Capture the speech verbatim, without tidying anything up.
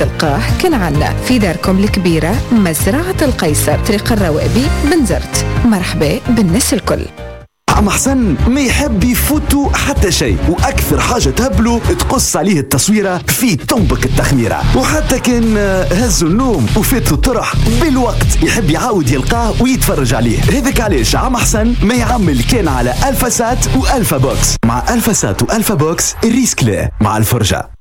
تلقاه كان عنا في داركم الكبيرة مزرعة القيصر طريق الروابي بنزرت. مرحبا بالناس الكل. عم حسن ما يحب يفوتوا حتى شيء، واكثر حاجه تهبله تقص عليه التصويره في تنبك التخميره، وحتى كان هزوا النوم وفاتوا الطرح بالوقت يحب يعاود يلقاه ويتفرج عليه. هذاك علاش عم حسن ما يعمل كان على الفا سات والفا بوكس. مع الفا سات والفا بوكس الريسك لا مع الفرجه.